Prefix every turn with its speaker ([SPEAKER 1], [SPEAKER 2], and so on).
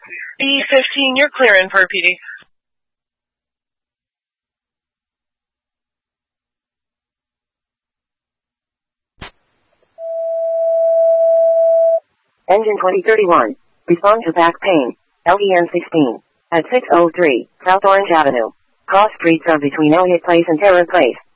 [SPEAKER 1] B15, you're clearing for PD.
[SPEAKER 2] Engine 2031. Respond to back pain. LEN 16. At 603 South Orange Avenue. Cross streets are between Elliott Place and Terror Place.